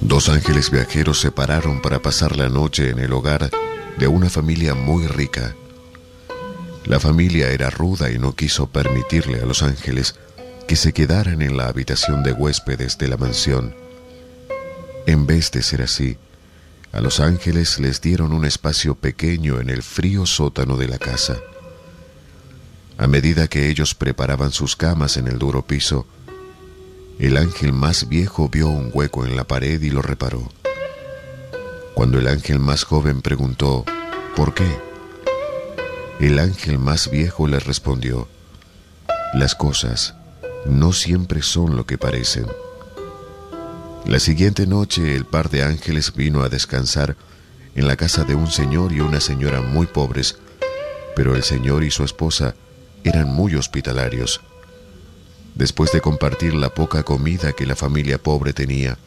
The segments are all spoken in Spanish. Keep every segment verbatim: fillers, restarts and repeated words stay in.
Dos ángeles viajeros se pararon para pasar la noche en el hogar de una familia muy rica. La familia era ruda y no quiso permitirle a los ángeles que se quedaran en la habitación de huéspedes de la mansión. En vez de ser así, a los ángeles les dieron un espacio pequeño en el frío sótano de la casa. A medida que ellos preparaban sus camas en el duro piso, el ángel más viejo vio un hueco en la pared y lo reparó. Cuando el ángel más joven preguntó ¿por qué?, el ángel más viejo le respondió: las cosas no siempre son lo que parecen. La siguiente noche el par de ángeles vino a descansar en la casa de un señor y una señora muy pobres, pero el señor y su esposa eran muy hospitalarios. Después de compartir la poca comida que la familia pobre tenía,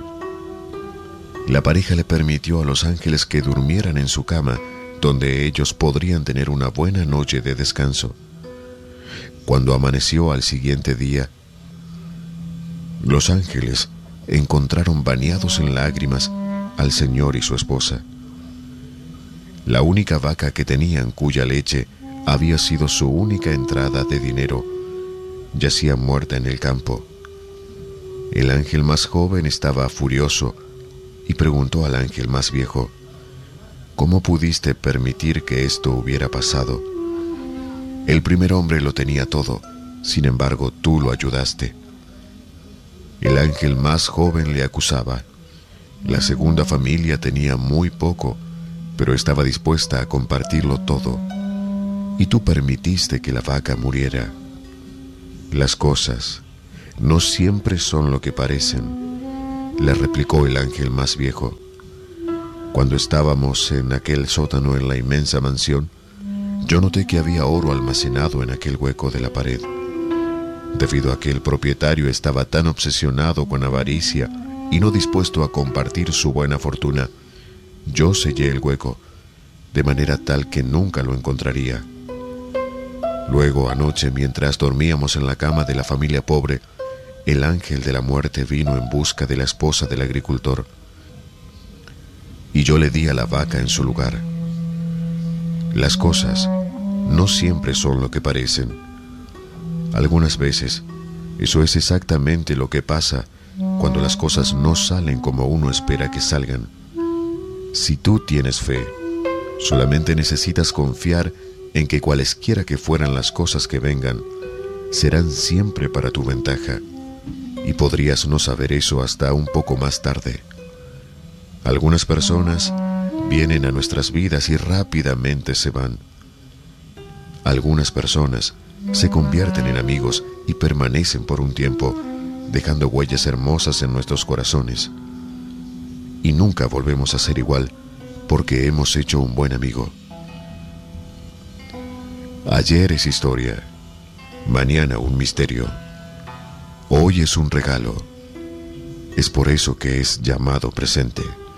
la pareja le permitió a los ángeles que durmieran en su cama, donde ellos podrían tener una buena noche de descanso. Cuando amaneció al siguiente día, los ángeles encontraron bañados en lágrimas al señor y su esposa. La única vaca que tenían, cuya leche había sido su única entrada de dinero, yacía muerta en el campo. El ángel más joven estaba furioso y preguntó al ángel más viejo: ¿cómo pudiste permitir que esto hubiera pasado? El primer hombre lo tenía todo, sin embargo tú lo ayudaste. El ángel más joven le acusaba: la segunda familia tenía muy poco, pero estaba dispuesta a compartirlo todo, y tú permitiste que la vaca muriera. Las cosas no siempre son lo que parecen, le replicó el ángel más viejo. Cuando estábamos en aquel sótano en la inmensa mansión, yo noté que había oro almacenado en aquel hueco de la pared. Debido a que el propietario estaba tan obsesionado con avaricia y no dispuesto a compartir su buena fortuna, yo sellé el hueco, de manera tal que nunca lo encontraría. Luego, anoche, mientras dormíamos en la cama de la familia pobre, el ángel de la muerte vino en busca de la esposa del agricultor, y yo le di a la vaca en su lugar. Las cosas no siempre son lo que parecen. Algunas veces, eso es exactamente lo que pasa cuando las cosas no salen como uno espera que salgan. Si tú tienes fe, solamente necesitas confiar en que cualesquiera que fueran las cosas que vengan, serán siempre para tu ventaja, y podrías no saber eso hasta un poco más tarde. Algunas personas vienen a nuestras vidas y rápidamente se van. Algunas personas se convierten en amigos y permanecen por un tiempo, dejando huellas hermosas en nuestros corazones. Y nunca volvemos a ser igual porque hemos hecho un buen amigo. Ayer es historia, mañana un misterio. Hoy es un regalo. Es por eso que es llamado presente.